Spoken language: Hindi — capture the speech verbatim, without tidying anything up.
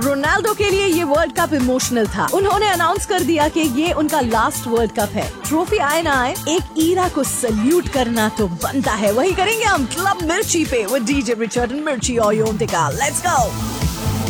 रोनाल्डो के लिए ये वर्ल्ड कप इमोशनल था। उन्होंने अनाउंस कर दिया कि ये उनका लास्ट वर्ल्ड कप है। ट्रॉफी आए ना आए, एक ईरा को सल्यूट करना तो बनता है। वही करेंगे हम क्लब मिर्ची पे विद डीजे रिचर्ड एंड मिर्ची और योंतिका। Let's go.